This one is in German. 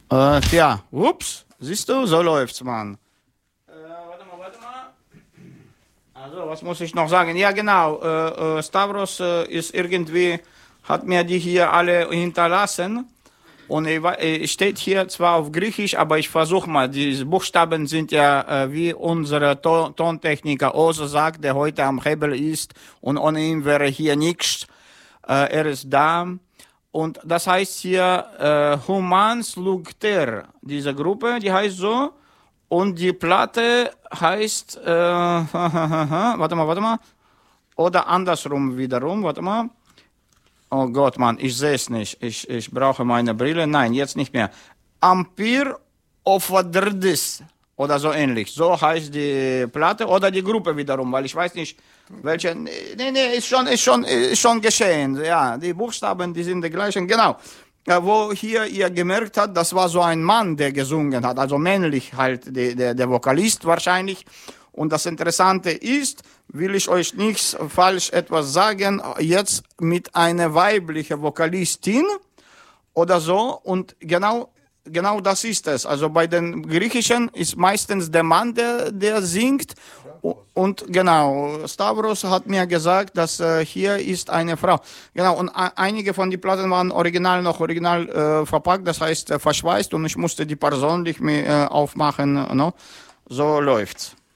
Ja, ups, siehst du, so läuft's, Mann. Warte mal. Also, was muss ich noch sagen? Ja, genau, Stavros ist irgendwie, hat mir die hier alle hinterlassen. Und steht hier zwar auf Griechisch, aber ich versuche mal, diese Buchstaben sind ja, wie unsere Tontechniker Ose sagt, der heute am Hebel ist und ohne ihn wäre hier nichts. Er ist da. Und das heißt hier Humans Lugter, diese Gruppe, die heißt so. Und die Platte heißt, warte mal. Oder andersrum wiederum, warte mal. Oh Gott, Mann, ich sehe es nicht. Ich brauche meine Brille. Nein, jetzt nicht mehr. Ampere of Vadrdis. Oder so ähnlich. So heißt die Platte oder die Gruppe wiederum, weil ich weiß nicht, welche. Nee, ist schon geschehen. Ja, die Buchstaben, die sind die gleichen. Genau. Ja, wo hier ihr gemerkt habt, das war so ein Mann, der gesungen hat. Also männlich halt, der Vokalist wahrscheinlich. Und das Interessante ist, will ich euch nicht falsch etwas sagen, jetzt mit einer weiblichen Vokalistin oder so. Und genau das ist es. Also bei den Griechischen ist meistens der Mann, der singt. Und genau, Stavros hat mir gesagt, dass hier ist eine Frau. Genau, und einige von den Platten waren noch original verpackt, das heißt verschweißt. Und ich musste die persönlich aufmachen. No? So läuft's.